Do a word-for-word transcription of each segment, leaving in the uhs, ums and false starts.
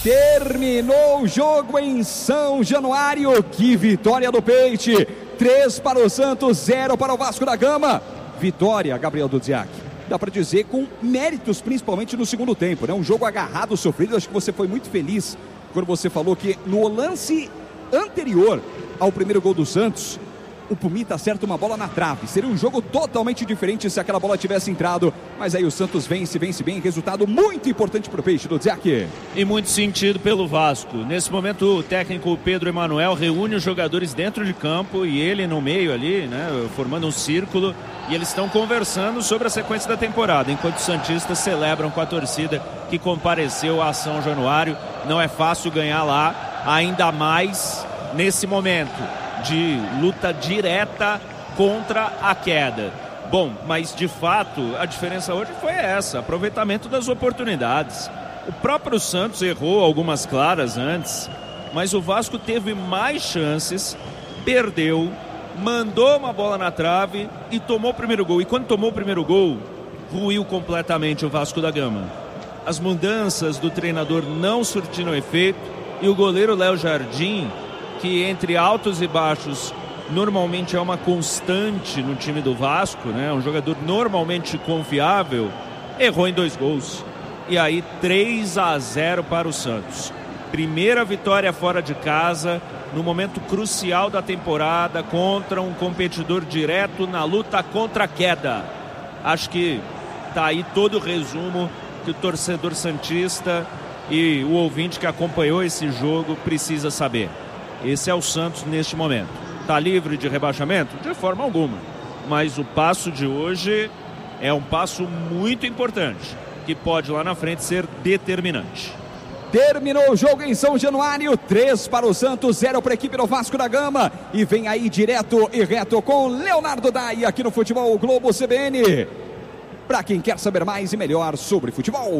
Terminou o jogo em São Januário. Que vitória do Peixe. três para o Santos, zero para o Vasco da Gama. Vitória, Gabriel Dudziak. Dá para dizer com méritos, principalmente no segundo tempo, né? Um jogo agarrado, sofrido. Acho que você foi muito feliz quando você falou que no lance anterior ao primeiro gol do Santos, o Pumita acerta uma bola na trave. Seria um jogo totalmente diferente se aquela bola tivesse entrado. Mas aí o Santos vence, vence bem. Resultado muito importante para o Peixe, do Dudziak. E muito sentido pelo Vasco. Nesse momento o técnico Pedro Emanuel reúne os jogadores dentro de campo e ele no meio ali, né, formando um círculo. E eles estão conversando sobre a sequência da temporada, enquanto os santistas celebram com a torcida que compareceu à São Januário. Não é fácil ganhar lá, ainda mais nesse momento de luta direta contra a queda. Bom, mas de fato a diferença hoje foi essa, aproveitamento das oportunidades. O próprio Santos errou algumas claras antes, mas o Vasco teve mais chances, perdeu, mandou uma bola na trave e tomou o primeiro gol. E quando tomou o primeiro gol, ruiu completamente o Vasco da Gama. As mudanças do treinador não surtiram efeito e o goleiro Léo Jardim, que entre altos e baixos normalmente é uma constante no time do Vasco, né? Um jogador normalmente confiável, errou em dois gols. E aí três a zero para o Santos. Primeira vitória fora de casa, no momento crucial da temporada, contra um competidor direto na luta contra a queda. Acho que tá aí todo o resumo que o torcedor santista e o ouvinte que acompanhou esse jogo precisa saber. Esse é o Santos neste momento. Está livre de rebaixamento? De forma alguma. Mas o passo de hoje é um passo muito importante, que pode lá na frente ser determinante. Terminou o jogo em São Januário, três para o Santos, zero para a equipe do Vasco da Gama. E vem aí direto e reto com Leonardo Dai aqui no Futebol Globo C B N. Para quem quer saber mais e melhor sobre futebol.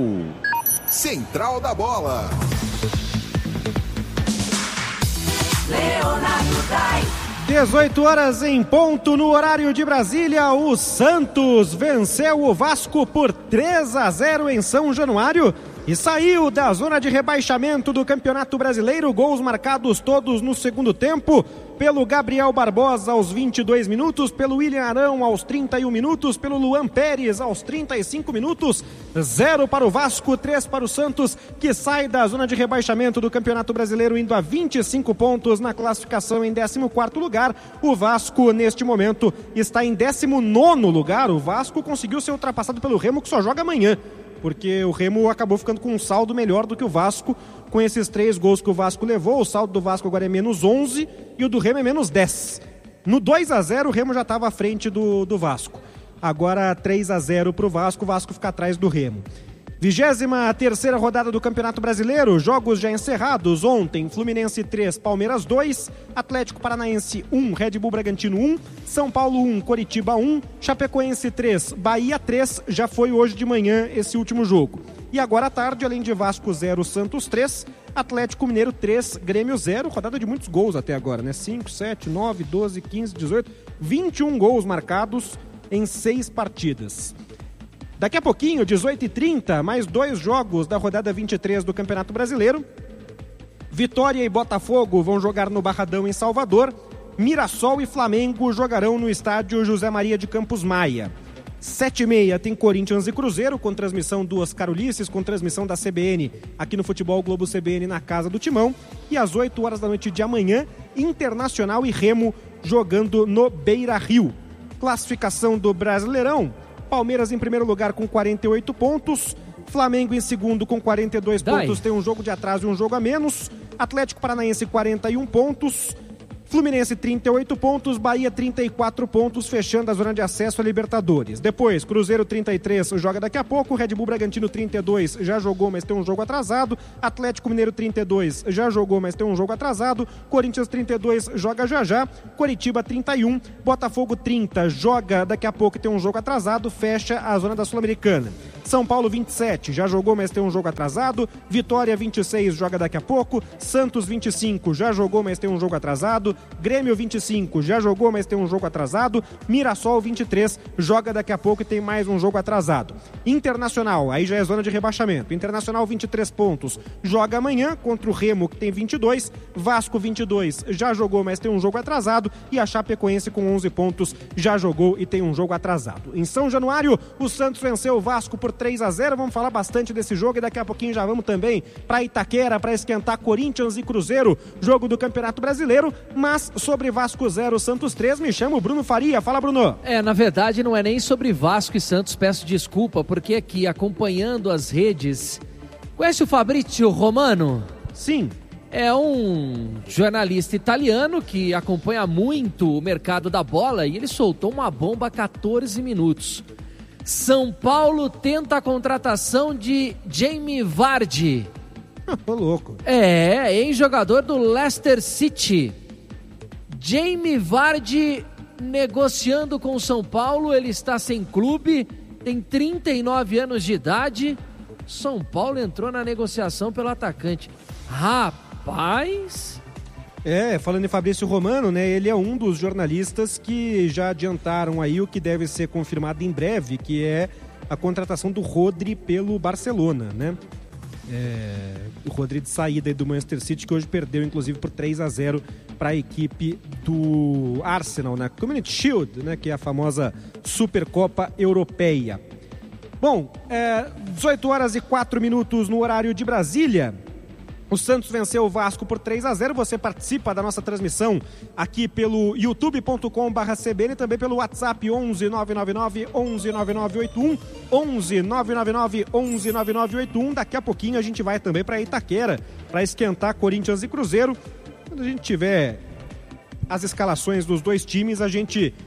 Central da Bola. Leonardo Dai. dezoito horas em ponto no horário de Brasília. O Santos venceu o Vasco por três a zero em São Januário e saiu da zona de rebaixamento do Campeonato Brasileiro. Gols marcados todos no segundo tempo pelo Gabriel Barbosa aos vinte e dois minutos, pelo William Arão aos trinta e um minutos, pelo Luan Pérez aos trinta e cinco minutos. Zero para o Vasco, três para o Santos, que sai da zona de rebaixamento do Campeonato Brasileiro, indo a vinte e cinco pontos na classificação em décimo quarto lugar. O Vasco, neste momento, está em décimo nono lugar. O Vasco conseguiu ser ultrapassado pelo Remo, que só joga amanhã, porque o Remo acabou ficando com um saldo melhor do que o Vasco. Com esses três gols que o Vasco levou, o saldo do Vasco agora é menos onze e o do Remo é menos dez. No dois a zero o Remo já estava à frente do, do Vasco. Agora três a zero para o Vasco, o Vasco fica atrás do Remo. vigésima terceira rodada do Campeonato Brasileiro, jogos já encerrados. Ontem, Fluminense três, Palmeiras dois, Atlético Paranaense um, Red Bull Bragantino um, São Paulo um, Coritiba um, Chapecoense três, Bahia três, já foi hoje de manhã esse último jogo. E agora à tarde, além de Vasco zero, Santos três, Atlético Mineiro três, Grêmio zero, rodada de muitos gols até agora, né? cinco, sete, nove, doze, quinze, dezoito, vinte e um gols marcados em seis partidas. Daqui a pouquinho, dezoito e trinta, mais dois jogos da rodada vinte e três do Campeonato Brasileiro. Vitória e Botafogo vão jogar no Barradão em Salvador. Mirassol e Flamengo jogarão no estádio José Maria de Campos Maia. Sete e meia tem Corinthians e Cruzeiro, com transmissão do Oscar Ulisses, com transmissão da C B N aqui no Futebol Globo C B N na Casa do Timão. E às oito horas da noite de amanhã, Internacional e Remo jogando no Beira-Rio. Classificação do Brasileirão: Palmeiras em primeiro lugar com quarenta e oito pontos, Flamengo em segundo com quarenta e dois Dai. pontos, tem um jogo de atraso e um jogo a menos, Atlético Paranaense quarenta e um pontos, Fluminense trinta e oito pontos, Bahia trinta e quatro pontos, fechando a zona de acesso a Libertadores. Depois, Cruzeiro trinta e três, joga daqui a pouco, Red Bull Bragantino trinta e dois, já jogou, mas tem um jogo atrasado, Atlético Mineiro trinta e dois, já jogou, mas tem um jogo atrasado, Corinthians trinta e dois, joga já já, Coritiba trinta e um, Botafogo trinta, joga daqui a pouco e tem um jogo atrasado, fecha a zona da Sul-Americana. São Paulo vinte e sete, já jogou, mas tem um jogo atrasado, Vitória vinte e seis, joga daqui a pouco, Santos vinte e cinco, já jogou, mas tem um jogo atrasado, atrasado. Grêmio vinte e cinco já jogou, mas tem um jogo atrasado. Mirassol vinte e três joga daqui a pouco e tem mais um jogo atrasado. Internacional, aí já é zona de rebaixamento. Internacional vinte e três pontos, joga amanhã contra o Remo, que tem vinte e dois. Vasco vinte e dois já jogou, mas tem um jogo atrasado. E a Chapecoense com onze pontos já jogou e tem um jogo atrasado. Em São Januário, o Santos venceu o Vasco por três a zero. Vamos falar bastante desse jogo e daqui a pouquinho já vamos também para Itaquera para esquentar Corinthians e Cruzeiro, jogo do Campeonato Brasileiro. Mas sobre Vasco zero, Santos três, me chama o Bruno Faria. Fala, Bruno. É, na verdade não é nem sobre Vasco e Santos, peço desculpa, porque aqui acompanhando as redes, conhece o Fabrizio Romano? Sim. É um jornalista italiano que acompanha muito o mercado da bola e ele soltou uma bomba há quatorze minutos. São Paulo tenta a contratação de Jamie Vardy. Ô, louco. É, ex-jogador do Leicester City. Jamie Vardy negociando com o São Paulo, ele está sem clube, tem trinta e nove anos de idade. São Paulo entrou na negociação pelo atacante. Rapaz... É, falando em Fabrício Romano, né, ele é um dos jornalistas que já adiantaram aí o que deve ser confirmado em breve, que é a contratação do Rodri pelo Barcelona, né? É, o Rodri de saída do Manchester City, que hoje perdeu inclusive por três a zero para a equipe do Arsenal na Community Shield, né, que é a famosa Supercopa Europeia. Bom, é, dezoito horas e quatro minutos no horário de Brasília. O Santos venceu o Vasco por três a zero. Você participa da nossa transmissão aqui pelo youtube ponto com barra c b n e também pelo WhatsApp onze nove nove nove onze nove nove oito um, onze nove nove nove onze nove nove oito um. Daqui a pouquinho a gente vai também para Itaquera para esquentar Corinthians e Cruzeiro. Quando a gente tiver as escalações dos dois times, a gente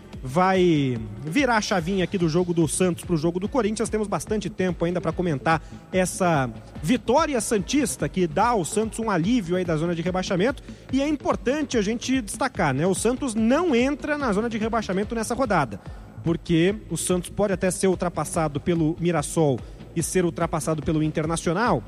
vai virar a chavinha aqui do jogo do Santos para o jogo do Corinthians. Temos bastante tempo ainda para comentar essa vitória santista que dá ao Santos um alívio aí da zona de rebaixamento, e é importante a gente destacar, né? O Santos não entra na zona de rebaixamento nessa rodada, porque o Santos pode até ser ultrapassado pelo Mirassol e ser ultrapassado pelo Internacional,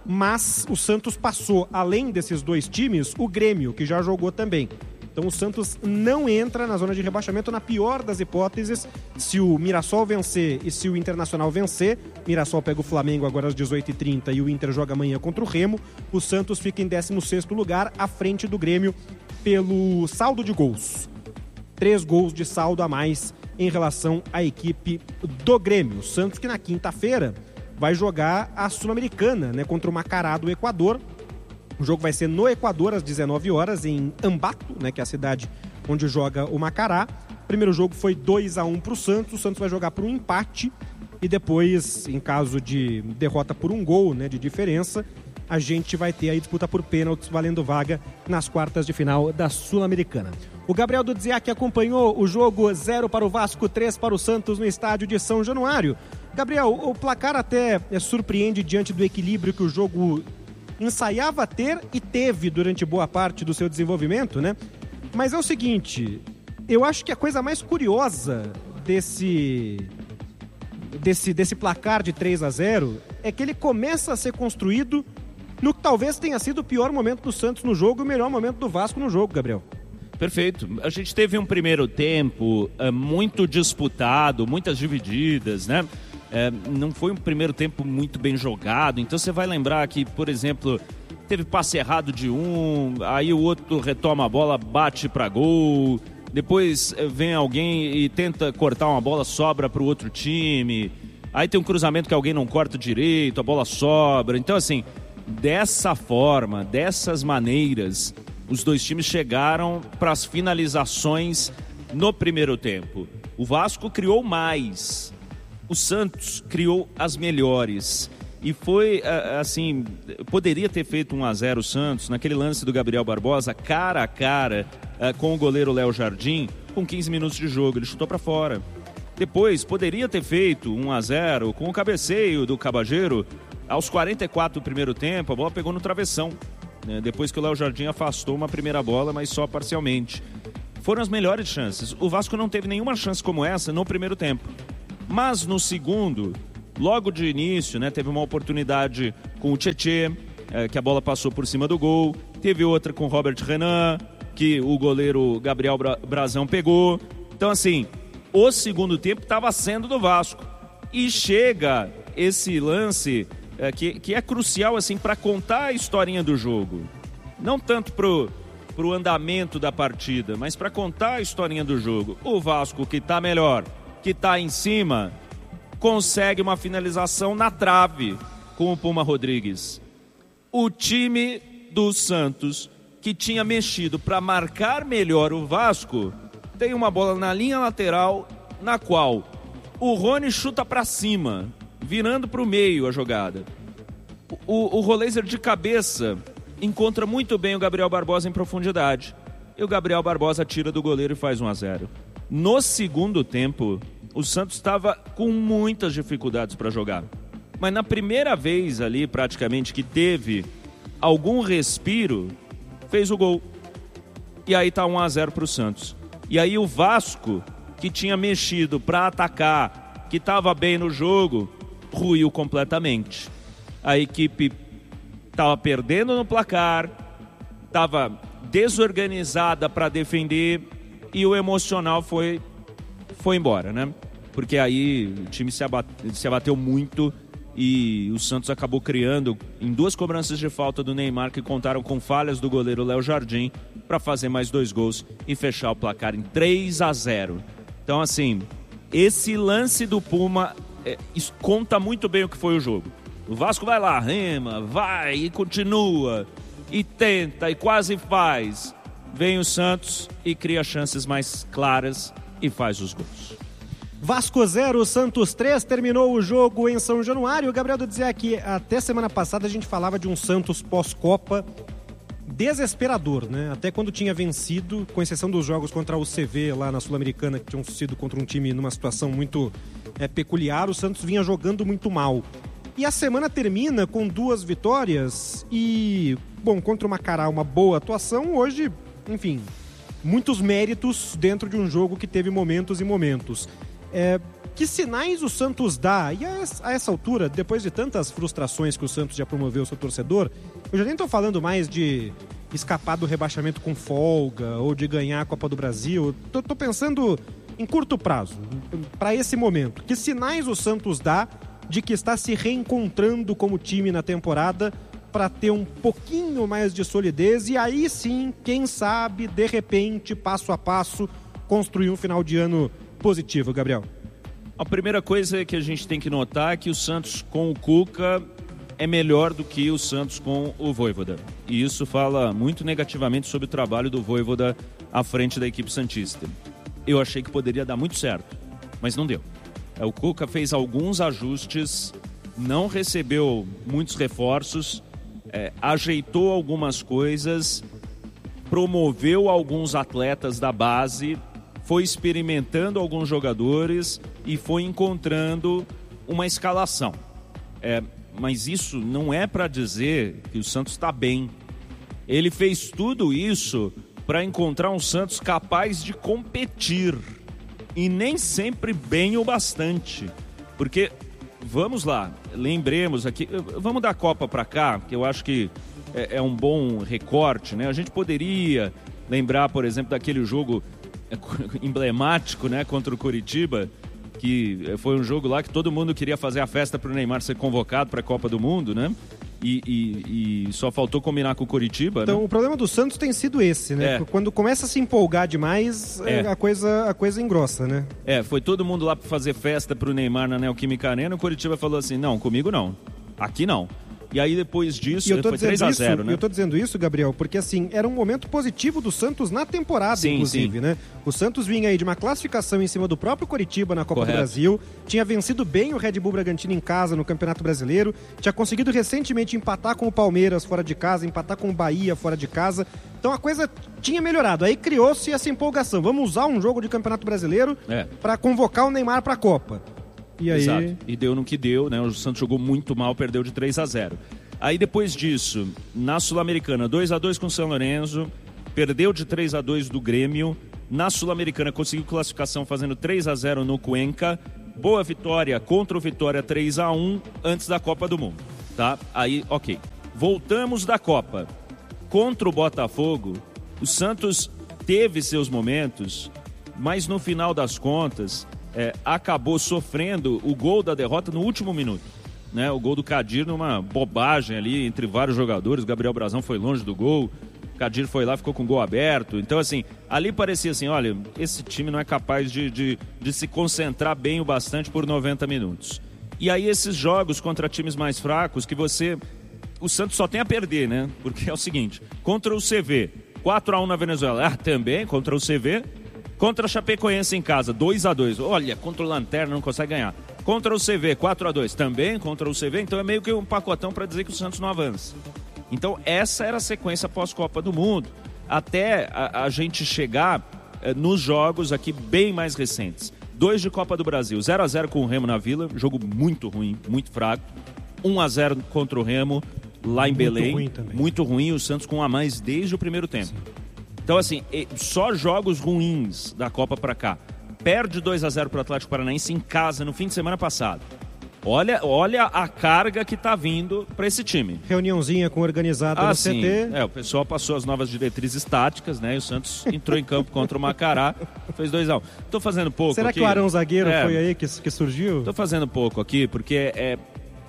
mas o Santos passou, além desses dois times, o Grêmio, que já jogou também. Então o Santos não entra na zona de rebaixamento na pior das hipóteses. Se o Mirassol vencer e se o Internacional vencer, Mirassol pega o Flamengo agora às dezoito e trinta e o Inter joga amanhã contra o Remo, o Santos fica em décimo sexto lugar, à frente do Grêmio pelo saldo de gols. Três gols de saldo a mais em relação à equipe do Grêmio. O Santos que na quinta-feira vai jogar a Sul-Americana, né, contra o Macará do Equador. O jogo vai ser no Equador às dezenove horas, em Ambato, né, que é a cidade onde joga o Macará. O primeiro jogo foi dois a um para o Santos. O Santos vai jogar por um empate e depois, em caso de derrota por um gol, né, de diferença, a gente vai ter aí disputa por pênaltis valendo vaga nas quartas de final da Sul-Americana. O Gabriel Dudziak acompanhou o jogo zero para o Vasco, três para o Santos no estádio de São Januário. Gabriel, o placar até é, surpreende diante do equilíbrio que o jogo ensaiava ter e teve durante boa parte do seu desenvolvimento, né? Mas é o seguinte, eu acho que a coisa mais curiosa desse, desse, desse placar de três a zero é que ele começa a ser construído no que talvez tenha sido o pior momento do Santos no jogo e o melhor momento do Vasco no jogo, Gabriel. Perfeito. A gente teve um primeiro tempo uh, muito disputado, muitas divididas, né? É, não foi um primeiro tempo muito bem jogado, então você vai lembrar que, por exemplo, teve passe errado de um, aí o outro retoma a bola, bate para gol, depois vem alguém e tenta cortar uma bola, sobra para o outro time, aí tem um cruzamento que alguém não corta direito, a bola sobra. Então, assim, dessa forma, dessas maneiras, os dois times chegaram para as finalizações no primeiro tempo. O Vasco criou mais, o Santos criou as melhores. E foi, assim, poderia ter feito um a zero o Santos, naquele lance do Gabriel Barbosa, cara a cara com o goleiro Léo Jardim, com quinze minutos de jogo, ele chutou para fora. Depois, poderia ter feito um a zero com o cabeceio do Cabageiro, aos quarenta e quatro do primeiro tempo, a bola pegou no travessão, né? Depois que o Léo Jardim afastou uma primeira bola, mas só parcialmente. Foram as melhores chances. O Vasco não teve nenhuma chance como essa no primeiro tempo. Mas no segundo, logo de início, né, teve uma oportunidade com o Tietê, é, que a bola passou por cima do gol. Teve outra com o Robert Renan. que o goleiro Gabriel Bra- Brazão pegou. Então, assim, o segundo tempo estava sendo do Vasco. E chega esse lance é, que, que é crucial assim, para contar a historinha do jogo. Não tanto pro, pro andamento da partida, mas para contar a historinha do jogo. O Vasco, que está melhor, que está em cima, consegue uma finalização na trave com o Puma Rodrigues. O time do Santos, que tinha mexido para marcar melhor o Vasco, tem uma bola na linha lateral, na qual o Rony chuta para cima, virando para o meio a jogada. O, o Roleiser de cabeça encontra muito bem o Gabriel Barbosa em profundidade. E o Gabriel Barbosa tira do goleiro e faz um a zero. No segundo tempo, o Santos estava com muitas dificuldades para jogar. Mas na primeira vez ali, praticamente, que teve algum respiro, fez o gol. E aí tá um a zero para o Santos. E aí o Vasco, que tinha mexido para atacar, que estava bem no jogo, ruiu completamente. A equipe estava perdendo no placar, estava desorganizada para defender e o emocional foi, foi embora, né? Porque aí o time se, abate, se abateu muito e o Santos acabou criando em duas cobranças de falta do Neymar que contaram com falhas do goleiro Léo Jardim para fazer mais dois gols e fechar o placar em três a zero. Então, assim, esse lance do Puma é, conta muito bem o que foi o jogo. O Vasco vai lá, rema, vai e continua, e tenta, e quase faz. Vem o Santos e cria chances mais claras e faz os gols. Vasco zero, Santos três, terminou o jogo em São Januário. O Gabriel dizia que até semana passada a gente falava de um Santos pós-Copa desesperador, né? Até quando tinha vencido, com exceção dos jogos contra o C V lá na Sul-Americana, que tinham sido contra um time numa situação muito é, peculiar, o Santos vinha jogando muito mal. E a semana termina com duas vitórias e, bom, contra o Macará uma boa atuação. Hoje, enfim, muitos méritos dentro de um jogo que teve momentos e momentos. É, que sinais o Santos dá? E a, a essa altura, depois de tantas frustrações que o Santos já promoveu ao seu torcedor, eu já nem estou falando mais de escapar do rebaixamento com folga ou de ganhar a Copa do Brasil. Tô, tô pensando em curto prazo, para esse momento. Que sinais o Santos dá de que está se reencontrando como time na temporada para ter um pouquinho mais de solidez e aí sim, quem sabe, de repente, passo a passo, construir um final de ano positivo, Gabriel? A primeira coisa que a gente tem que notar é que o Santos com o Cuca é melhor do que o Santos com o Vojvoda. E isso fala muito negativamente sobre o trabalho do Vojvoda à frente da equipe santista. Eu achei que poderia dar muito certo, mas não deu. O Cuca fez alguns ajustes, não recebeu muitos reforços, é, ajeitou algumas coisas, promoveu alguns atletas da base, foi experimentando alguns jogadores e foi encontrando uma escalação. É, mas isso não é para dizer que o Santos está bem. Ele fez tudo isso para encontrar um Santos capaz de competir. E nem sempre bem o bastante. Porque, vamos lá, lembremos aqui, vamos da Copa para cá, que eu acho que é, é um bom recorte, né? A gente poderia lembrar, por exemplo, daquele jogo emblemático, né, contra o Coritiba, que foi um jogo lá que todo mundo queria fazer a festa para o Neymar ser convocado para a Copa do Mundo, né? E, e, e só faltou combinar com o Coritiba. Então, né? O problema do Santos tem sido esse, né? É. Quando começa a se empolgar demais, é. a, coisa, a coisa engrossa, né? É, foi todo mundo lá para fazer festa pro Neymar na Neoquímica Arena, o Coritiba falou assim, não, comigo não, aqui não. E aí depois disso, foi três a zero, né? Eu tô dizendo isso, Gabriel, porque assim, era um momento positivo do Santos na temporada, sim, inclusive, sim. né? O Santos vinha aí de uma classificação em cima do próprio Coritiba na Copa Correto. do Brasil, tinha vencido bem o Red Bull Bragantino em casa no Campeonato Brasileiro, tinha conseguido recentemente empatar com o Palmeiras fora de casa, empatar com o Bahia fora de casa, então a coisa tinha melhorado, aí criou-se essa empolgação, vamos usar um jogo de Campeonato Brasileiro é. para convocar o Neymar para a Copa. E aí... Exato, e deu no que deu, né? O Santos jogou muito mal, perdeu de três a zero. Aí depois disso, na Sul-Americana, dois a dois com o São Lourenço, perdeu de três a dois do Grêmio. Na Sul-Americana conseguiu classificação fazendo três a zero no Cuenca. Boa vitória contra o Vitória três a um antes da Copa do Mundo, tá? Aí, ok. Voltamos da Copa. Contra o Botafogo, O Santos teve seus momentos, mas no final das contas é, acabou sofrendo o gol da derrota no último minuto, né? O gol do Kadir numa bobagem ali entre vários jogadores. O Gabriel Brazão foi longe do gol, o Kadir foi lá, ficou com o gol aberto. Então assim, ali parecia assim, olha, esse time não é capaz de, de, de se concentrar bem o bastante por noventa minutos. E aí esses jogos contra times mais fracos que você... O Santos só tem a perder, né? Porque é o seguinte, contra o C V, quatro a um na Venezuela, ah, também contra o C V, contra a Chapecoense em casa, dois a dois, olha, contra o Lanterna não consegue ganhar. Contra o C V, quatro a dois, também contra o C V, então é meio que um pacotão para dizer que o Santos não avança. Então essa era a sequência pós-Copa do Mundo, até a, a gente chegar eh, nos jogos aqui bem mais recentes. Dois de Copa do Brasil, zero a zero com o Remo na Vila, jogo muito ruim, muito fraco. um a zero contra o Remo lá em muito Belém, ruim muito ruim, o Santos com um a mais desde o primeiro tempo. Sim. Então assim, só jogos ruins da Copa pra cá. Perde dois a zero pro Atlético Paranaense em casa no fim de semana passado. Olha, olha a carga que tá vindo para esse time. Reuniãozinha com organizada ah, no sim. C T. É, o pessoal passou as novas diretrizes táticas, né? E o Santos entrou em campo contra o Macará, fez dois a um. Tô fazendo pouco Será aqui. que o Arão Zagueiro é, foi aí que, que surgiu? Tô fazendo pouco aqui, porque é,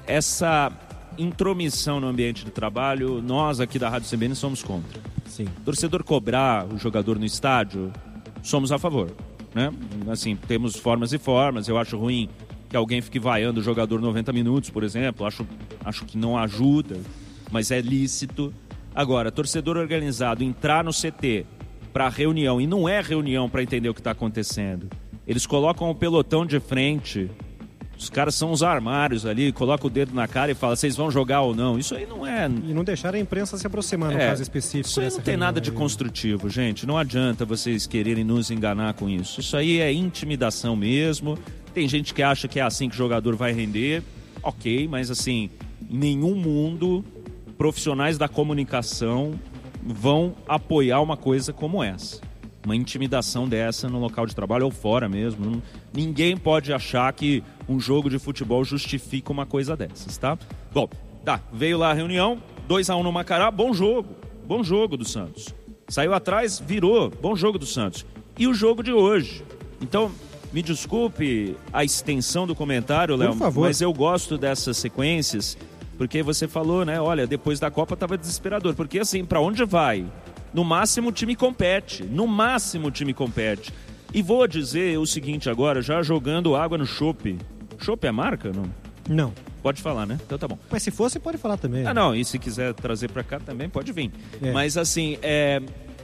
essa intromissão no ambiente de trabalho, nós aqui da Rádio C B N somos contra. Sim. Torcedor cobrar o jogador no estádio, somos a favor, né? Assim, temos formas e formas. Eu acho ruim que alguém fique vaiando o jogador noventa minutos, por exemplo. Acho, acho que não ajuda, mas é lícito. Agora, torcedor organizado entrar no C T para reunião, e não é reunião para entender o que está acontecendo. Eles colocam o pelotão de frente, os caras são os armários ali, colocam o dedo na cara e falam, vocês vão jogar ou não. Isso aí não é... E não deixaram a imprensa se aproximar no é, caso específico. Isso aí não tem nada de construtivo, gente. Não adianta vocês quererem nos enganar com isso. Isso aí é intimidação mesmo. Tem gente que acha que é assim que o jogador vai render. Ok, mas assim, em nenhum mundo profissionais da comunicação vão apoiar uma coisa como essa. Uma intimidação dessa no local de trabalho ou fora mesmo. Ninguém pode achar que um jogo de futebol justifica uma coisa dessas, tá? Bom, tá, veio lá a reunião, dois a um no Macará, bom jogo. Bom jogo do Santos. Saiu atrás, virou, bom jogo do Santos. E o jogo de hoje? Então... Me desculpe a extensão do comentário, Léo, mas eu gosto dessas sequências, porque você falou, né, olha, depois da Copa estava desesperador, porque assim, para onde vai? No máximo o time compete, no máximo o time compete. E vou dizer o seguinte agora, já jogando água no chopp. Chopp é marca, não? Não. Pode falar, né? Então tá bom. Mas se fosse, pode falar também. Ah, não, e se quiser trazer para cá também, pode vir. É. Mas assim, é...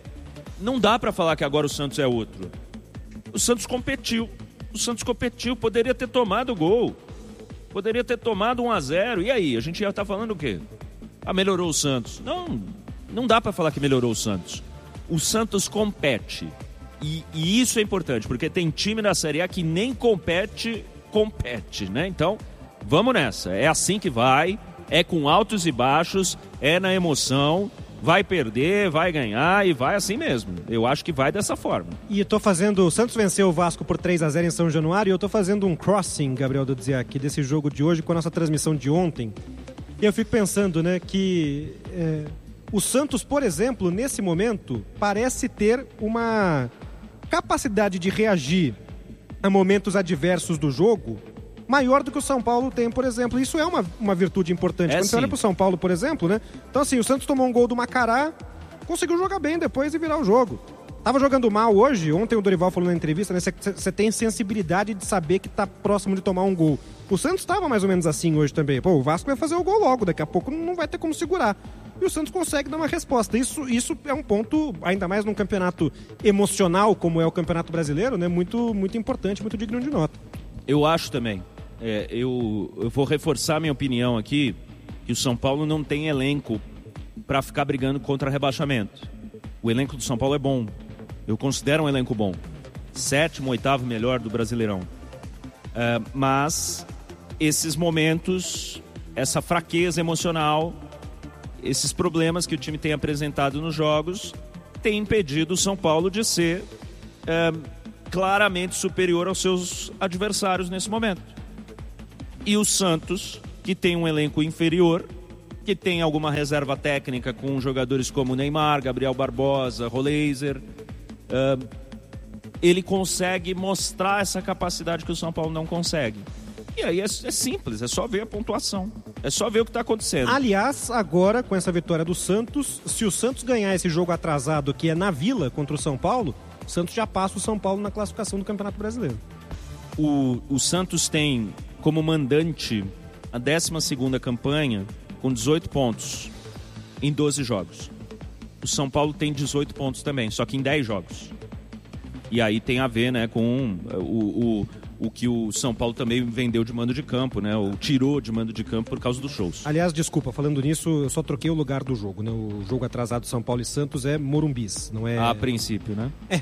não dá para falar que agora o Santos é outro. O Santos competiu, o Santos competiu, poderia ter tomado o gol, poderia ter tomado um a zero, e aí? A gente já tá falando o quê? Ah, melhorou o Santos. Não, não dá para falar que melhorou o Santos. O Santos compete, e, e isso é importante, porque tem time na Série A que nem compete, compete, né? Então, vamos nessa, é assim que vai, é com altos e baixos, é na emoção... Vai perder, vai ganhar e vai assim mesmo. Eu acho que vai dessa forma. E eu tô fazendo... O Santos venceu o Vasco por três a zero em São Januário e eu tô fazendo um crossing, Gabriel Dudziak, desse jogo de hoje com a nossa transmissão de ontem. E eu fico pensando, né, que é, o Santos, por exemplo, nesse momento, parece ter uma capacidade de reagir a momentos adversos do jogo maior do que o São Paulo tem, por exemplo. Isso é uma, uma virtude importante. É, Quando sim. você olha pro São Paulo, por exemplo, né? Então, assim, o Santos tomou um gol do Macará, conseguiu jogar bem depois e virar o jogo. Tava jogando mal hoje, ontem o Dorival falou na entrevista, né? Você tem sensibilidade de saber que tá próximo de tomar um gol. O Santos estava mais ou menos assim hoje também. Pô, o Vasco vai fazer o gol logo, daqui a pouco não vai ter como segurar. E o Santos consegue dar uma resposta. Isso, isso é um ponto, ainda mais num campeonato emocional, como é o Campeonato Brasileiro, né? Muito, muito importante, muito digno de nota. Eu acho também. É, eu, eu vou reforçar minha opinião aqui, que o São Paulo não tem elenco para ficar brigando contra rebaixamento. O elenco do São Paulo é bom. Eu considero um elenco bom. Sétimo, oitavo melhor do Brasileirão. É, mas esses momentos, essa fraqueza emocional, esses problemas que o time tem apresentado nos jogos, tem impedido o São Paulo de ser é, claramente superior aos seus adversários nesse momento. E o Santos, que tem um elenco inferior, que tem alguma reserva técnica com jogadores como Neymar, Gabriel Barbosa, Roleiser, uh, ele consegue mostrar essa capacidade que o São Paulo não consegue. E aí é, é simples, é só ver a pontuação, é só ver o que está acontecendo. Aliás, agora com essa vitória do Santos, se o Santos ganhar esse jogo atrasado que é na Vila contra o São Paulo, o Santos já passa o São Paulo na classificação do Campeonato Brasileiro. O, o Santos tem como mandante a décima segunda campanha com dezoito pontos em doze jogos. O São Paulo tem dezoito pontos também, só que em dez jogos. E aí tem a ver, né, com o, o, o que o São Paulo também vendeu de mando de campo, né, ou tirou de mando de campo por causa dos shows. Aliás, desculpa, falando nisso, eu só troquei o lugar do jogo, né? O jogo atrasado São Paulo e Santos é Morumbis, não é... A princípio, né? É.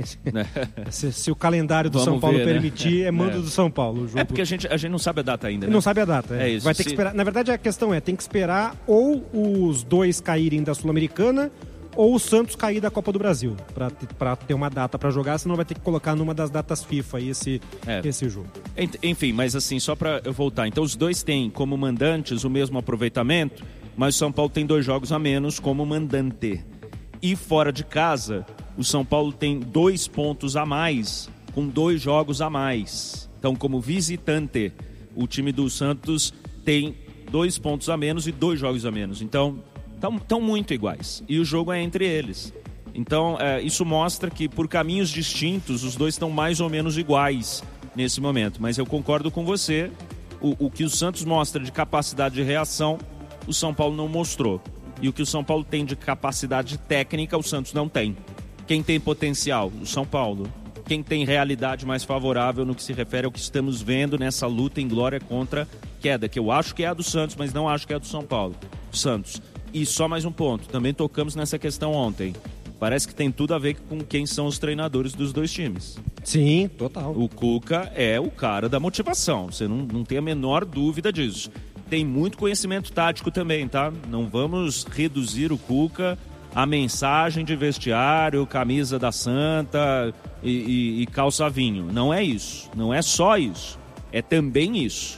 se, se o calendário do Vamos São Paulo ver, permitir, né? é mando é. do São Paulo. O jogo... É porque a gente, a gente não sabe a data ainda, né? Não sabe a data. É, é isso. Vai ter se... que esperar. Na verdade, a questão é, tem que esperar ou os dois caírem da Sul-Americana ou o Santos cair da Copa do Brasil, para ter uma data para jogar, senão vai ter que colocar numa das datas FIFA aí esse, é. esse jogo. Enfim, mas assim, só para eu voltar. Então, os dois têm como mandantes o mesmo aproveitamento, mas o São Paulo tem dois jogos a menos como mandante. E fora de casa, o São Paulo tem dois pontos a mais, com dois jogos a mais. Então, como visitante, o time do Santos tem dois pontos a menos e dois jogos a menos. Então, estão muito iguais. E o jogo é entre eles. Então, é, isso mostra que, por caminhos distintos, os dois estão mais ou menos iguais nesse momento. Mas eu concordo com você, o, o que o Santos mostra de capacidade de reação, o São Paulo não mostrou. E o que o São Paulo tem de capacidade técnica, o Santos não tem. Quem tem potencial? O São Paulo. Quem tem realidade mais favorável no que se refere ao que estamos vendo nessa luta em glória contra queda, que eu acho que é a do Santos, mas não acho que é a do São Paulo. Santos. E só mais um ponto, também tocamos nessa questão ontem. Parece que tem tudo a ver com quem são os treinadores dos dois times. Sim, total. O Cuca é o cara da motivação, você não, não tem a menor dúvida disso. Tem muito conhecimento tático também, tá? Não vamos reduzir o Cuca a mensagem de vestiário, camisa da Santa e, e, e calça vinho. Não é isso, não é só isso, é também isso.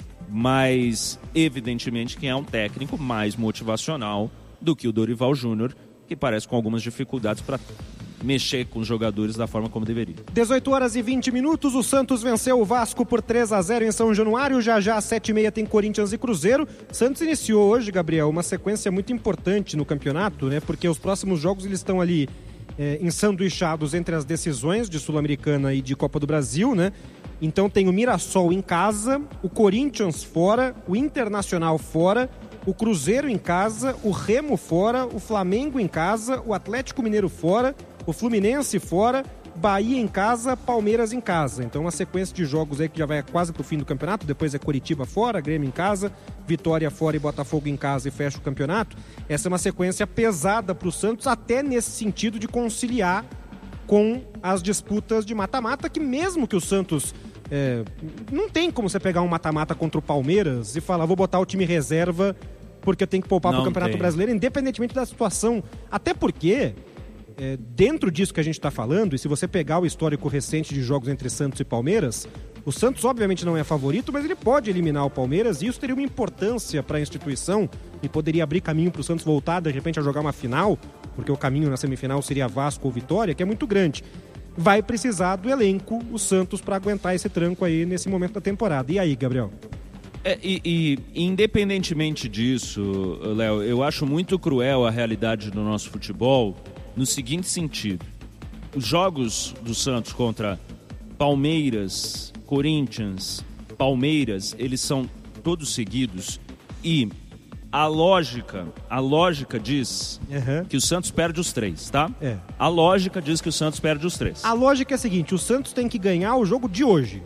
Mas, evidentemente, que é um técnico mais motivacional do que o Dorival Júnior, que parece com algumas dificuldades para mexer com os jogadores da forma como deveria. dezoito horas e vinte minutos, o Santos venceu o Vasco por três a zero em São Januário. Já já às sete e meia tem Corinthians e Cruzeiro. Santos iniciou hoje, Gabriel, uma sequência muito importante no campeonato, né? Porque os próximos jogos eles estão ali é, ensanduichados entre as decisões de Sul-Americana e de Copa do Brasil, né? Então tem o Mirassol em casa, o Corinthians fora, o Internacional fora, o Cruzeiro em casa, o Remo fora, o Flamengo em casa, o Atlético Mineiro fora, o Fluminense fora, Bahia em casa, Palmeiras em casa. Então uma sequência de jogos aí que já vai quase pro fim do campeonato. Depois é Coritiba fora, Grêmio em casa, Vitória fora e Botafogo em casa e fecha o campeonato. Essa é uma sequência pesada pro Santos, até nesse sentido de conciliar com as disputas de mata-mata, que mesmo que o Santos... É, não tem como você pegar um mata-mata contra o Palmeiras e falar, vou botar o time reserva porque eu tenho que poupar para o Campeonato tem. Brasileiro, independentemente da situação. Até porque, é, dentro disso que a gente está falando, e se você pegar o histórico recente de jogos entre Santos e Palmeiras, o Santos obviamente não é favorito, mas ele pode eliminar o Palmeiras e isso teria uma importância para a instituição e poderia abrir caminho para o Santos voltar, de repente, a jogar uma final, porque o caminho na semifinal seria Vasco ou Vitória, que é muito grande. Vai precisar do elenco, o Santos, para aguentar esse tranco aí nesse momento da temporada. E aí, Gabriel? É, e, e independentemente disso, Léo, eu acho muito cruel a realidade do nosso futebol no seguinte sentido. Os jogos do Santos contra Palmeiras, Corinthians, Palmeiras, eles são todos seguidos e a lógica, a lógica diz uhum. que o Santos perde os três, tá? É. A lógica diz que o Santos perde os três. A lógica é a seguinte, o Santos tem que ganhar o jogo de hoje.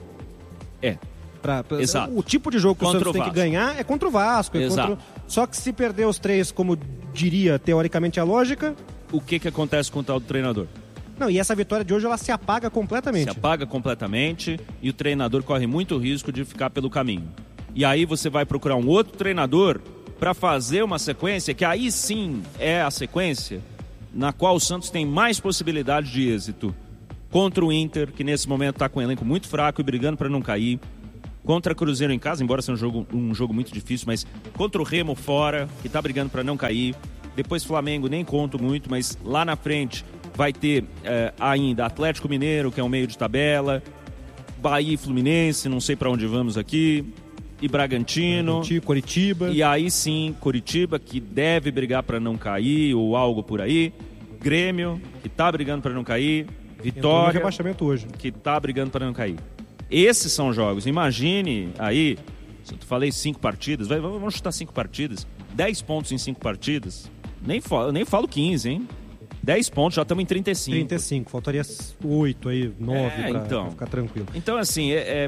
É. Pra, pra, Exato. O tipo de jogo que contra o Santos o tem que ganhar é contra o Vasco. É Exato. Contra... Só que se perder os três, como diria teoricamente a lógica... O que que acontece com o tal do treinador? Não, e essa vitória de hoje ela se apaga completamente. Se apaga completamente e o treinador corre muito risco de ficar pelo caminho. E aí você vai procurar um outro treinador para fazer uma sequência, que aí sim é a sequência na qual o Santos tem mais possibilidade de êxito. Contra o Inter, que nesse momento está com um elenco muito fraco e brigando para não cair. Contra Cruzeiro em casa, embora seja um jogo, um jogo muito difícil, mas contra o Remo fora, que tá brigando para não cair. Depois Flamengo, nem conto muito, mas lá na frente vai ter é, ainda Atlético Mineiro, que é um meio de tabela, Bahia e Fluminense, não sei para onde vamos aqui, e Bragantino. Bragantino, Coritiba. E aí sim, Coritiba, que deve brigar para não cair, ou algo por aí. Grêmio, que tá brigando para não cair. Vitória, no rebaixamento hoje, que tá brigando para não cair. Esses são jogos. Imagine aí, se eu falei cinco partidas, vai, vamos chutar cinco partidas, dez pontos em cinco partidas. Nem falo, nem falo quinze, hein? dez pontos, já estamos em trinta e cinco. trinta e cinco, faltaria oito aí, nove é, pra, então. pra ficar tranquilo. Então, assim, é, é,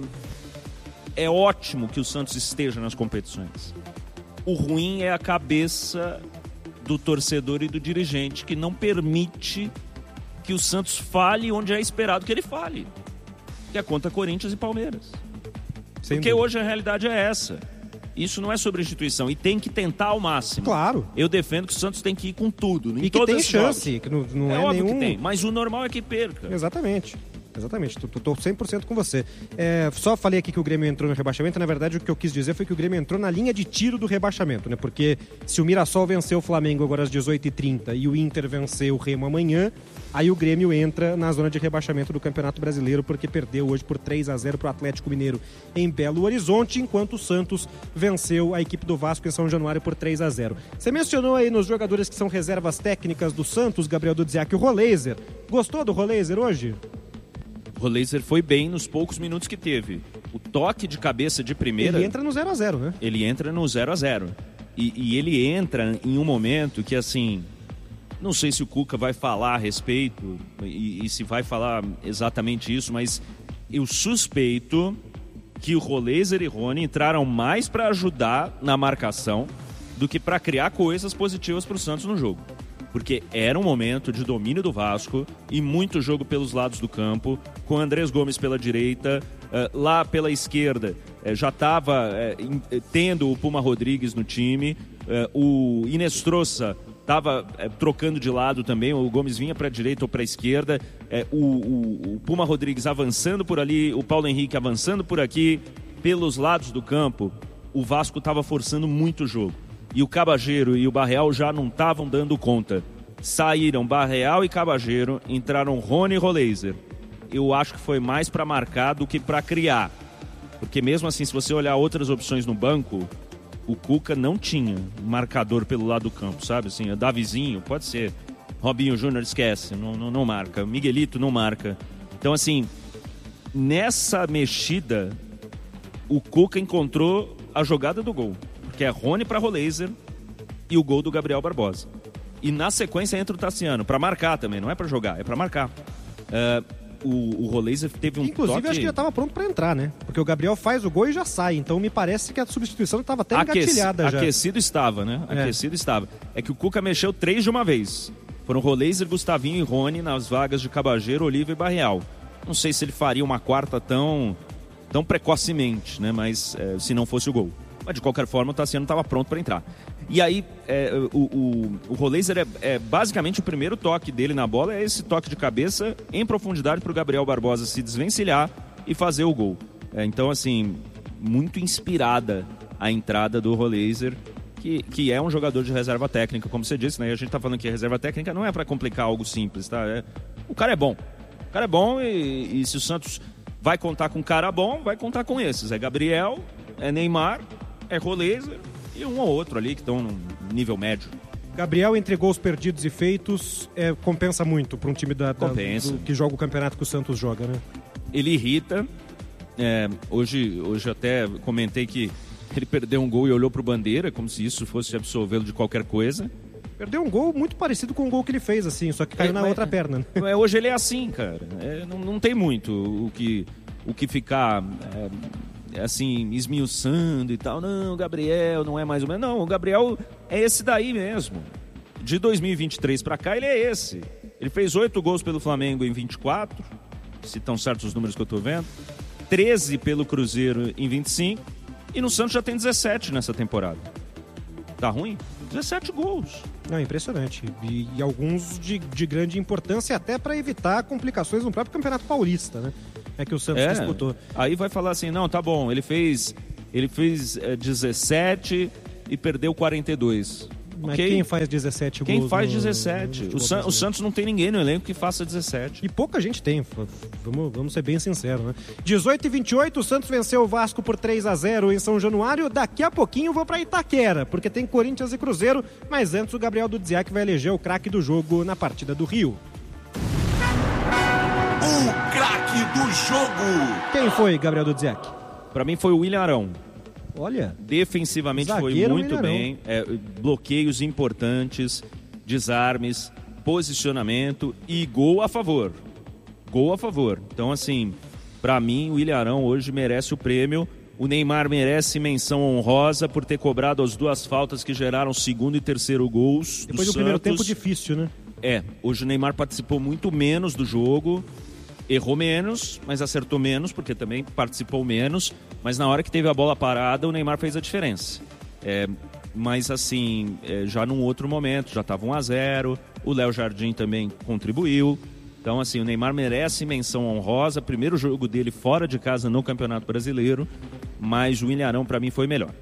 é ótimo que o Santos esteja nas competições. O ruim é a cabeça do torcedor e do dirigente, que não permite que o Santos fale onde é esperado que ele fale. Que é contra Corinthians e Palmeiras. Sem Porque dúvida. hoje a realidade é essa. Isso não é sobre instituição. E tem que tentar ao máximo. Claro. Eu defendo que o Santos tem que ir com tudo. Em E que todos tem esses chance. jogos. Que não, não é, é óbvio nenhum... que tem. Mas o normal é que perca. Exatamente. Exatamente, tô, tô cem por cento com você. É, só falei aqui que o Grêmio entrou no rebaixamento, na verdade o que eu quis dizer foi que o Grêmio entrou na linha de tiro do rebaixamento, né? Porque se o Mirassol venceu o Flamengo agora às dezoito e trinta e o Inter venceu o Remo amanhã, aí o Grêmio entra na zona de rebaixamento do Campeonato Brasileiro, porque perdeu hoje por três a zero para o Atlético Mineiro em Belo Horizonte, enquanto o Santos venceu a equipe do Vasco em São Januário por três a zero. Você mencionou aí nos jogadores que são reservas técnicas do Santos, Gabriel Dudziak, o Roleiser. Gostou do Roleiser hoje? O Roleiser foi bem nos poucos minutos que teve. O toque de cabeça de primeira... Ele entra no zero a zero, né? Ele entra no zero a zero. E, e ele entra em um momento que, assim... Não sei se o Cuca vai falar a respeito e, e se vai falar exatamente isso, mas eu suspeito que o Roleiser e Rony entraram mais para ajudar na marcação do que para criar coisas positivas para o Santos no jogo. Porque era um momento de domínio do Vasco e muito jogo pelos lados do campo, com Andrés Gomes pela direita, uh, lá pela esquerda uh, já estava uh, tendo o Puma Rodrigues no time, uh, o Inestrosa estava uh, trocando de lado também, o Gomes vinha para a direita ou para a esquerda, uh, o, o, o Puma Rodrigues avançando por ali, o Paulo Henrique avançando por aqui, pelos lados do campo, o Vasco estava forçando muito o jogo. E o Cabageiro e o Barreal já não estavam dando conta. Saíram Barreal e Cabageiro, entraram Rony e Roleiser. Eu acho que foi mais para marcar do que para criar. Porque mesmo assim, se você olhar outras opções no banco, o Cuca não tinha marcador pelo lado do campo, sabe? Assim, Davizinho, pode ser. Robinho Júnior, esquece, não, não, não marca. Miguelito não marca. Então, assim, nessa mexida, o Cuca encontrou a jogada do gol. Que é Rony para Roleiser e o gol do Gabriel Barbosa. E na sequência entra o Tassiano, para marcar também, não é para jogar, é para marcar. Uh, o, o Roleiser teve um Inclusive, toque... acho que já estava pronto para entrar, né? Porque o Gabriel faz o gol e já sai, então me parece que a substituição estava até Aqueci... engatilhada já. Aquecido estava, né? É. Aquecido estava. É que o Cuca mexeu três de uma vez. Foram Roleiser, Gustavinho e Rony nas vagas de Cabageiro, Oliva e Barreal. Não sei se ele faria uma quarta tão, tão precocemente, né? Mas é, se não fosse o gol. Mas de qualquer forma o Tassiano estava pronto para entrar. E aí é, o, o, o Roleiser é, é basicamente o primeiro toque dele na bola, é esse toque de cabeça em profundidade para o Gabriel Barbosa se desvencilhar e fazer o gol. É, então, assim, muito inspirada a entrada do Roleiser, que, que é um jogador de reserva técnica, como você disse, né? E a gente tá falando que a reserva técnica não é para complicar algo simples, tá? É, o cara é bom. O cara é bom e, e se o Santos vai contar com um cara bom, vai contar com esses. É Gabriel, é Neymar, é Roleiser e um ou outro ali que estão no nível médio. Gabriel, entre gols perdidos e feitos, é, compensa muito para um time da, da, Compensa. do, que joga o campeonato que o Santos joga, né? Ele irrita. É, hoje, hoje até comentei que ele perdeu um gol e olhou para o Bandeira, como se isso fosse absolvê-lo de qualquer coisa. Perdeu um gol muito parecido com o gol que ele fez, assim, só que caiu É, na mas- outra perna. Né? É, hoje ele é assim, cara. É, não, não tem muito o que, o que ficar é, assim, esmiuçando e tal. Não, o Gabriel não é mais ou menos. Não, o Gabriel é esse daí mesmo. De dois mil e vinte e três pra cá, ele é esse. Ele fez oito gols pelo Flamengo em vinte e quatro, se estão certos os números que eu tô vendo. treze pelo Cruzeiro em vinte e cinco. E no Santos já tem dezessete nessa temporada. Tá ruim? dezessete gols. Não, impressionante. E, e alguns de, de grande importância até para evitar complicações no próprio Campeonato Paulista, né? é que o Santos é, disputou. Aí vai falar assim, não, tá bom, ele fez, ele fez é, dezessete e perdeu quarenta e dois. Mas okay. quem faz dezessete gols? Quem faz no, dezessete? no o, San, o Santos não tem ninguém no elenco que faça dezessete. E pouca gente tem, vamos, vamos ser bem sinceros, né? dezoito e vinte e oito, o Santos venceu o Vasco por três a zero em São Januário. Daqui a pouquinho eu vou pra Itaquera, porque tem Corinthians e Cruzeiro, mas antes o Gabriel Dudziak vai eleger o craque do jogo na partida do Rio. O craque do jogo! Quem foi, Gabriel Dudziak? Pra mim foi o William Arão. Olha, defensivamente zagueiro foi muito William bem, é, bloqueios importantes, desarmes, posicionamento e gol a favor. Gol a favor. Então, assim, pra mim, o William Arão hoje merece o prêmio. O Neymar merece menção honrosa por ter cobrado as duas faltas que geraram segundo e terceiro gols. Depois do do primeiro Santos. tempo difícil, né? É, hoje o Neymar participou muito menos do jogo. Errou menos, mas acertou menos, porque também participou menos. Mas na hora que teve a bola parada, o Neymar fez a diferença. É, mas assim, é, já num outro momento, já estava um a zero. O Léo Jardim também contribuiu. Então assim, o Neymar merece menção honrosa. Primeiro jogo dele fora de casa no Campeonato Brasileiro. Mas o William Arão, para mim, foi melhor.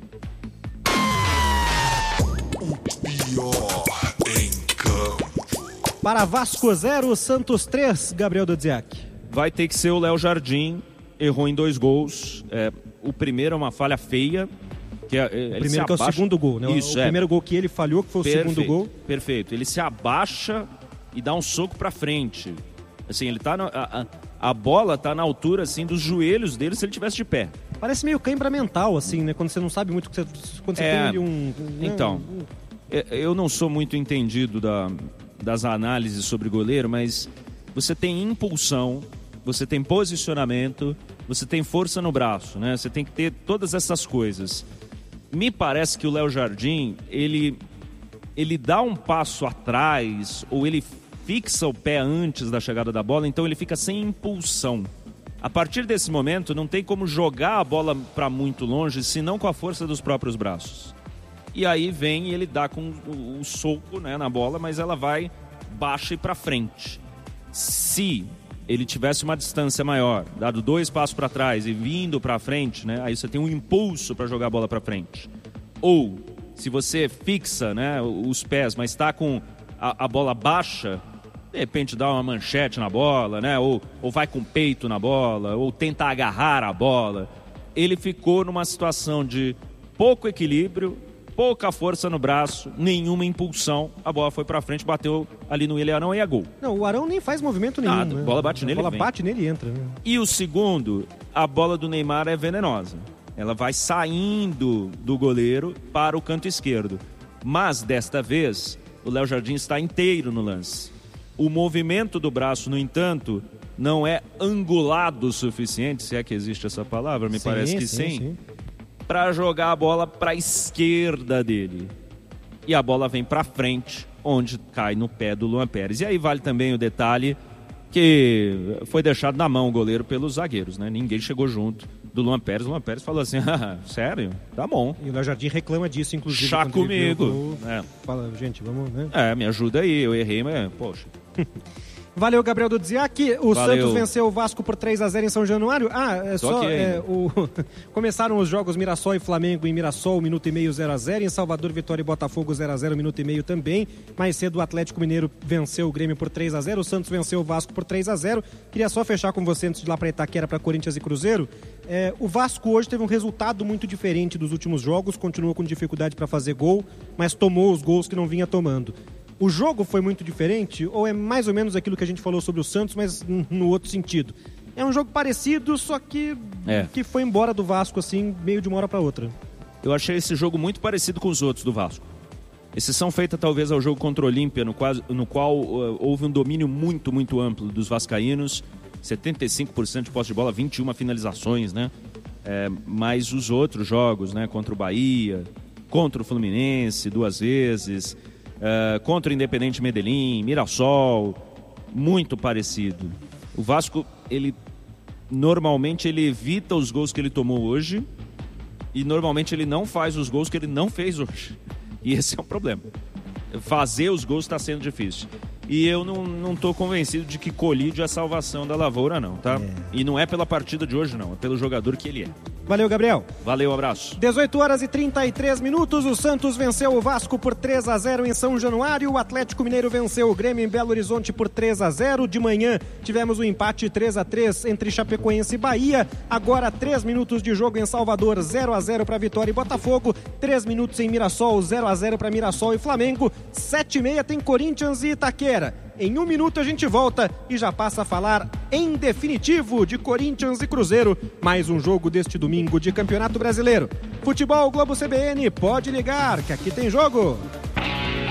O pior em campo. Para Vasco zero, Santos três, Gabriel Dudziak. Vai ter que ser o Léo Jardim, errou em dois gols. É, o primeiro é uma falha feia. Que é, ele o primeiro que abaixa... é o segundo gol, né? Isso, o é. primeiro gol que ele falhou, que foi o Perfeito, segundo gol. Perfeito. Ele se abaixa e dá um soco pra frente. Assim, ele tá na, a, a bola tá na altura assim dos joelhos dele se ele tivesse de pé. Parece meio cãibra mental, assim, né? Quando você não sabe muito o que você, quando você É, tem ali um. um então, um... eu não sou muito entendido da, das análises sobre goleiro, mas você tem impulsão, você tem posicionamento, você tem força no braço, né? Você tem que ter todas essas coisas. Me parece que o Léo Jardim, ele, ele dá um passo atrás, ou ele fixa o pé antes da chegada da bola, então ele fica sem impulsão. A partir desse momento, não tem como jogar a bola para muito longe, senão com a força dos próprios braços. E aí vem e ele dá com o, o soco, né, na bola, mas ela vai baixa e para frente. Se ele tivesse uma distância maior, dado dois passos para trás e vindo para frente, né, aí você tem um impulso para jogar a bola para frente. Ou, se você fixa, né, os pés, mas está com a, a bola baixa, de repente dá uma manchete na bola, né, ou, ou vai com o peito na bola, ou tenta agarrar a bola. Ele ficou numa situação de pouco equilíbrio, pouca força no braço, nenhuma impulsão, a bola foi pra frente, bateu ali no William Arão e é gol. Não, o Arão nem faz movimento nenhum. Nada, né? a bola bate nele A bola e vem. bate nele e entra. Né? E o segundo, a bola do Neymar é venenosa. Ela vai saindo do goleiro para o canto esquerdo. Mas, desta vez, o Léo Jardim está inteiro no lance. O movimento do braço, no entanto, não é angulado o suficiente, se é que existe essa palavra, me Sim, parece que sim, sim. sim. Para jogar a bola para a esquerda dele. E a bola vem para frente, onde cai no pé do Luan Pérez. E aí vale também o detalhe que foi deixado na mão o goleiro pelos zagueiros, né? Ninguém chegou junto do Luan Pérez. O Luan Pérez falou assim, ah, sério? Tá bom. E o Léo Jardim reclama disso, inclusive. Chá quando ele comigo. viu o gol. É. Fala, gente, vamos, né? É, me ajuda aí, eu errei, mas, poxa... Valeu, Gabriel Dudziak. O Valeu. Santos venceu o Vasco por três a zero em São Januário. Ah, é só. aqui É, ainda. o... Começaram os jogos Mirassol e Flamengo em Mirassol, minuto e meio, zero a zero. Em Salvador, Vitória e Botafogo, zero a zero, minuto e meio também. Mais cedo, o Atlético Mineiro venceu o Grêmio por três a zero. O Santos venceu o Vasco por três a zero. Queria só fechar com você antes de ir lá para Itaquera, para Corinthians e Cruzeiro. É, o Vasco hoje teve um resultado muito diferente dos últimos jogos. Continua com dificuldade para fazer gol, mas tomou os gols que não vinha tomando. O jogo foi muito diferente ou é mais ou menos aquilo que a gente falou sobre o Santos, mas no outro sentido? É um jogo parecido, só que, É. que foi embora do Vasco, assim, meio de uma hora para outra. Eu achei esse jogo muito parecido com os outros do Vasco. Exceção feita talvez ao jogo contra o Olímpia, no qual, no qual uh, houve um domínio muito, muito amplo dos vascaínos. setenta e cinco por cento de posse de bola, vinte e uma finalizações, né? É, mas os outros jogos, né? Contra o Bahia, contra o Fluminense duas vezes... Uh, contra o Independente Medellín, Mirassol, muito parecido. O Vasco, ele normalmente ele evita os gols que ele tomou hoje e normalmente ele não faz os gols que ele não fez hoje. E esse é um problema. Fazer os gols está sendo difícil. E eu não, não tô convencido de que Colídio é a salvação da Lavoura, não, tá? É. E não é pela partida de hoje, não. É pelo jogador que ele é. Valeu, Gabriel. Valeu, abraço. dezoito horas e trinta e três minutos. O Santos venceu o Vasco por três a zero em São Januário. O Atlético Mineiro venceu o Grêmio em Belo Horizonte por três a zero. De manhã tivemos o empate três a três entre Chapecoense e Bahia. Agora três minutos de jogo em Salvador, zero a zero para Vitória e Botafogo. três minutos em Mirassol, zero a zero para Mirassol e Flamengo. sete e meia tem Corinthians e Itaquera. Em um minuto a gente volta e já passa a falar em definitivo de Corinthians e Cruzeiro. Mais um jogo deste domingo de Campeonato Brasileiro. Futebol Globo C B N, pode ligar que aqui tem jogo.